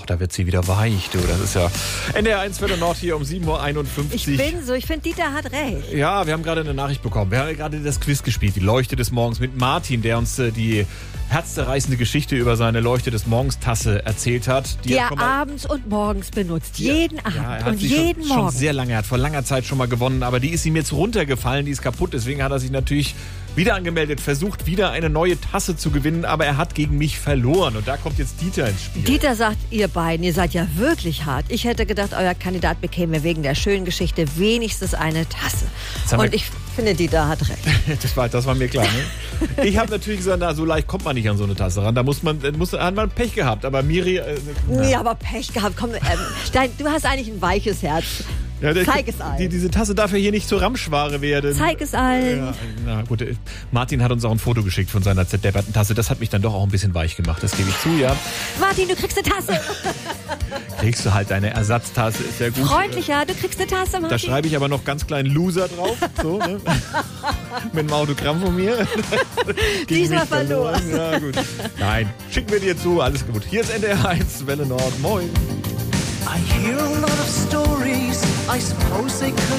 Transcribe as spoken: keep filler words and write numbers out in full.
da wird sie wieder weich, du. Das ist ja N D R eins Welle Nord hier um sieben Uhr einundfünfzig. Ich bin so, ich finde, Dieter hat recht. Ja, wir haben gerade eine Nachricht bekommen. Wir haben gerade das Quiz gespielt, die Leuchte des Morgens mit Martin, der uns äh, die herzzerreißende Geschichte über seine Leuchte des Morgens Tasse erzählt hat. Die Die er er abends und morgens benutzt. Jeden Abend ja, er hat und sie jeden schon, Morgen. schon sehr lange, er hat vor langer Zeit schon mal gewonnen, aber die ist ihm jetzt runtergefallen, die ist kaputt, deswegen hat er sich natürlich wieder angemeldet, versucht wieder eine neue Tasse zu gewinnen, aber er hat gegen mich verloren und da kommt jetzt Dieter ins Spiel. Dieter sagt, ihr beiden, ihr seid ja wirklich hart. Ich hätte gedacht, euer Kandidat bekäme wegen der schönen Geschichte wenigstens eine Tasse. Und ich finde, Dieter hat recht. das, war, das war mir klar, ne? Ich habe natürlich gesagt, na, so leicht kommt man nicht an so eine Tasse ran. Da muss man, muss, hat man Pech gehabt. Aber Miri... Äh, nee, aber Pech gehabt. Komm, ähm, dein, du hast eigentlich ein weiches Herz. Ja, der, Zeig es allen. Die, diese Tasse darf ja hier nicht zur Ramschware werden. Zeig es allen. Ja, na gut, Martin hat uns auch ein Foto geschickt von seiner zerdepperten Tasse. Das hat mich dann doch auch ein bisschen weich gemacht, das gebe ich zu, ja. Martin, du kriegst eine Tasse. Kriegst du halt deine Ersatztasse, ist ja gut. Freundlicher, du kriegst eine Tasse, Martin. Da schreibe ich aber noch ganz klein Loser drauf, so, ne? Mit einem Autogramm von mir. Diesmal verloren. verloren. Ja, gut. Nein, schicken wir dir zu, alles gut. Hier ist N D R eins, Welle Nord, moin. I hear a lot of stories, I suppose they could